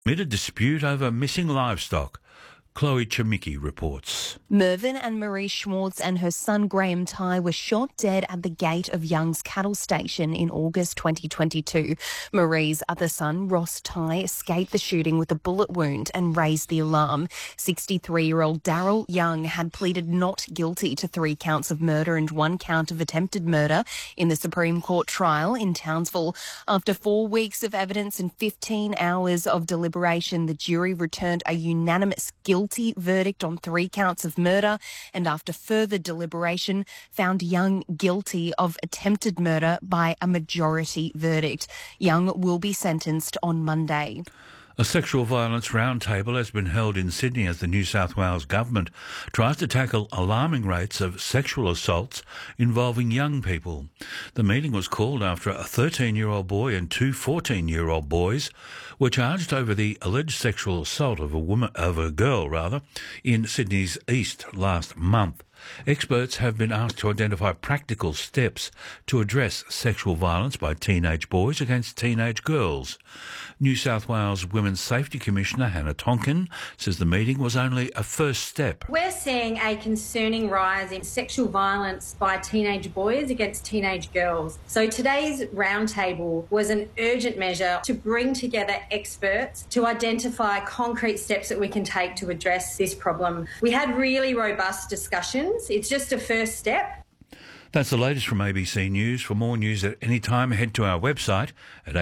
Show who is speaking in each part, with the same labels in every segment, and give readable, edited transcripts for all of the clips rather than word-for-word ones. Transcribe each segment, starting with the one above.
Speaker 1: Amid a dispute over missing livestock. Chloe Chemicki reports.
Speaker 2: Mervyn and Marie Schwartz and her son Graham Ty were shot dead at the gate of Young's cattle station in August 2022. Marie's other son, Ross Ty, escaped the shooting with a bullet wound and raised the alarm. 63-year-old Daryl Young had pleaded not guilty to 3 counts of murder and 1 count of attempted murder in the Supreme Court trial in Townsville. After 4 weeks of evidence and 15 hours of deliberation, the jury returned a unanimous guilty verdict on 3 counts of murder and after further deliberation found Young guilty of attempted murder by a majority verdict. Young will be sentenced on Monday.
Speaker 1: A sexual violence roundtable has been held in Sydney as the New South Wales government tries to tackle alarming rates of sexual assaults involving young people. The meeting was called after a 13-year-old boy and 2 14-year-old boys were charged over the alleged sexual assault of a girl in Sydney's East last month. Experts have been asked to identify practical steps to address sexual violence by teenage boys against teenage girls. New South Wales Women's Safety Commissioner Hannah Tonkin says the meeting was only a first step.
Speaker 3: We're seeing a concerning rise in sexual violence by teenage boys against teenage girls. So today's roundtable was an urgent measure to bring together experts to identify concrete steps that we can take to address this problem. We had really robust discussions. It's just a first step.
Speaker 1: That's the latest from ABC News. For more news at any time, head to our website at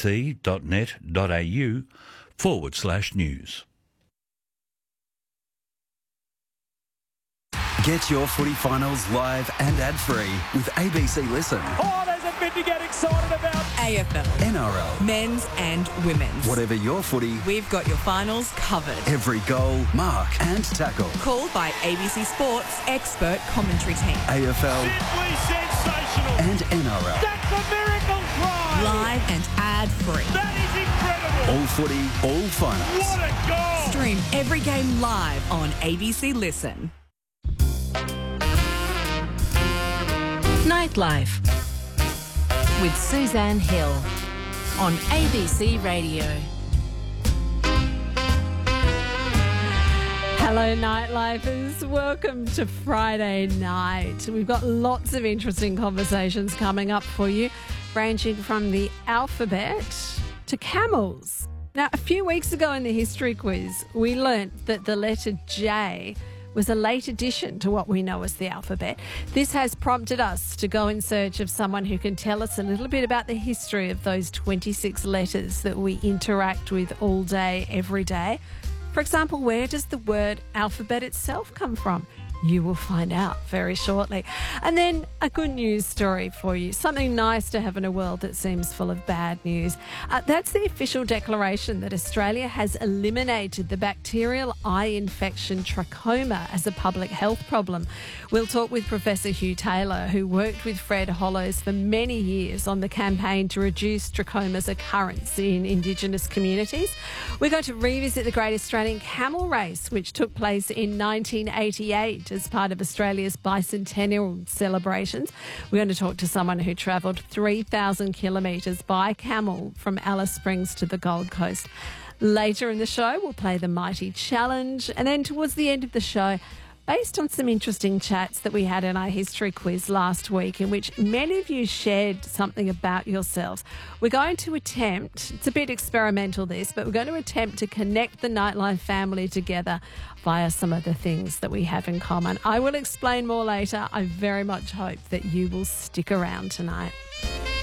Speaker 1: abc.net.au/news.
Speaker 4: Get your footy finals live and ad-free with ABC Listen.
Speaker 5: Oh, there's a bit to get excited about.
Speaker 6: AFL,
Speaker 4: NRL,
Speaker 6: men's and women's.
Speaker 4: Whatever your footy,
Speaker 6: We've got your finals covered.
Speaker 4: every goal, mark and tackle.
Speaker 6: Called by ABC Sports expert commentary team.
Speaker 4: AFL
Speaker 5: Simply sensational.
Speaker 4: and NRL.
Speaker 5: That's a miracle try.
Speaker 6: Live and ad-free.
Speaker 5: That is incredible.
Speaker 4: All footy, all finals.
Speaker 5: What a goal.
Speaker 6: Stream every game live on ABC Listen.
Speaker 7: Nightlife with Suzanne Hill on ABC Radio.
Speaker 8: Hello, Nightlifers. Welcome to Friday night. We've got lots of interesting conversations coming up for you, ranging from the alphabet to camels. Now, a few weeks ago in the history quiz, we learnt that the letter J was a late addition to what we know as the alphabet. This has prompted us to go in search of someone who can tell us a little bit about the history of those 26 letters that we interact with all day, every day. For example, where does the word alphabet itself come from? You will find out very shortly. And then a good news story for you, something nice to have in a world that seems full of bad news. That's the official declaration that Australia has eliminated the bacterial eye infection trachoma as a public health problem. We'll talk with Professor Hugh Taylor, who worked with Fred Hollows for many years on the campaign to reduce trachoma's occurrence in Indigenous communities. We're going to revisit the Great Australian Camel Race, which took place in 1988 as part of Australia's bicentennial celebrations. We're going to talk to someone who travelled 3,000 kilometres by camel from Alice Springs to the Gold Coast. Later in the show, we'll play the Mighty Challenge. And then towards the end of the show, based on some interesting chats that we had in our history quiz last week, in which many of you shared something about yourselves, we're going to attempt, it's a bit experimental this, but we're going to attempt to connect the Nightlife family together via some of the things that we have in common. I will explain more later. I very much hope that you will stick around tonight.